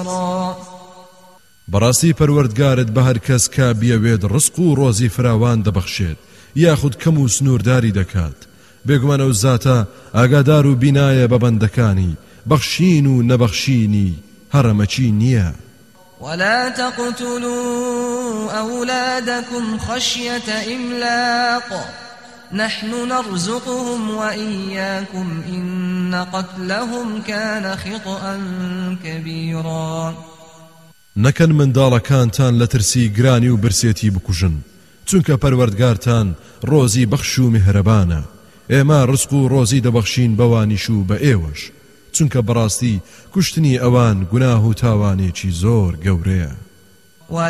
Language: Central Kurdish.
بەڕاستی پەروەردگارت بە هەر کەس کە بیەوێت ڕزق و ڕۆزی فراوان دەبەخشێت یاخود کەم و سنوورداری دەکات بێگومانە ئەو زاتە ئاگادار و بینایە بە بەندەکانی بەخشین و نەبەخشینی هەڕەمەچی نییە. ولا تقتلوا أولادكم خشية إملاق نحن نرزقهم وإياكم إن قتلهم كان خطأ كبيرا. نەکەن منداڵەکانتان لە ترسی گرانی و برسێتی بکوژن چونکە پەروەردگارتان ڕۆزی بەخش و میهرەبانە ئێمە ڕزق و ڕۆزی دەبەخشین بەوانیش و بە ئێوەش چونکە بەڕاستی کوشتنی ئەوان گوناه و تاوانێکی زۆر گەورەیە.